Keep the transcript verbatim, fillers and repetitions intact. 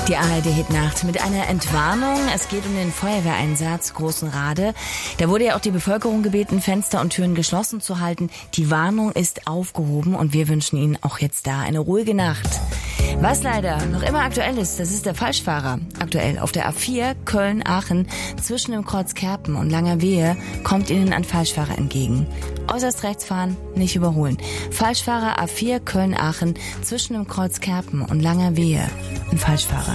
Die A R D-Hitnacht mit einer Entwarnung. Es geht um den Feuerwehreinsatz Großenrade. Da wurde ja auch die Bevölkerung gebeten, Fenster und Türen geschlossen zu halten. Die Warnung ist aufgehoben und wir wünschen Ihnen auch jetzt da eine ruhige Nacht. Was leider noch immer aktuell ist, das ist der Falschfahrer. Aktuell auf der A vier Köln-Aachen zwischen dem Kreuz Kerpen und Langerwehe kommt Ihnen ein Falschfahrer entgegen. Äußerst rechts fahren, nicht überholen. Falschfahrer A vier Köln-Aachen zwischen dem Kreuz Kerpen und Langerwehe. Ein Falschfahrer.